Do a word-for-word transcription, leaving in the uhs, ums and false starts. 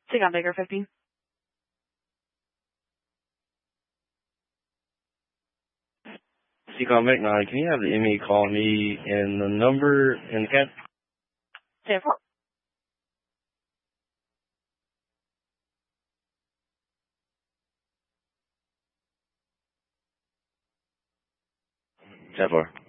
Take on Baker fifteen. Seacom Mac nine, can you have the M E call me and the number and the cat? ten four. ten four.